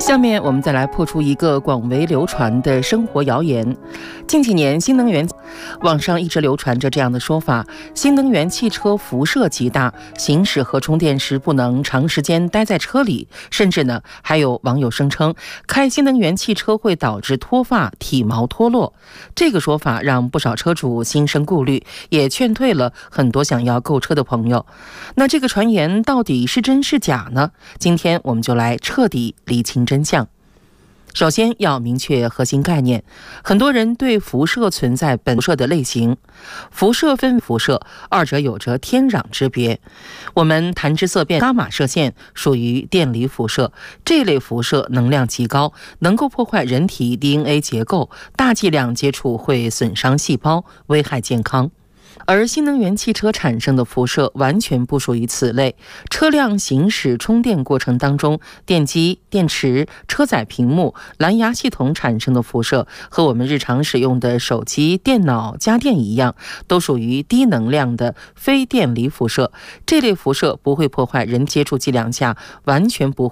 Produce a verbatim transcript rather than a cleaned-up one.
下面我们再来破除一个广为流传的生活谣言。近几年新能源网上一直流传着这样的说法，新能源汽车辐射极大，行驶和充电时不能长时间待在车里，甚至呢还有网友声称开新能源汽车会导致脱发、体毛脱落。这个说法让不少车主心生顾虑，也劝退了很多想要购车的朋友。那这个传言到底是真是假呢？今天我们就来彻底厘清真相。首先要明确核心概念，很多人对辐射存在本辐射的类型，辐射分辐射，二者有着天壤之别。我们谈之色变伽马射线属于电离辐射，这类辐射能量极高，能够破坏人体 D N A 结构，大剂量接触会损伤细胞，危害健康。而新能源汽车产生的辐射完全不属于此类，车辆行驶充电过程当中，电机、电池、车载屏幕、蓝牙系统产生的辐射和我们日常使用的手机、电脑、家电一样，都属于低能量的非电离辐射。这类辐射不会破坏人接触剂量下完全不